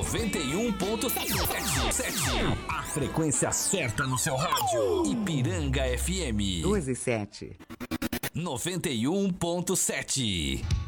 91.7. A frequência certa no seu rádio. Ipiranga FM 2 e 7. 91.7.